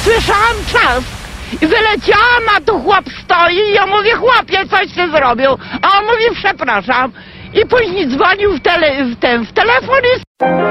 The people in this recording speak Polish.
słyszałam trzask i wyleciałam, a tu chłop stoi i ja mówię, chłopie, coś się zrobił, a on mówi, przepraszam. I później dzwonił w telefon i...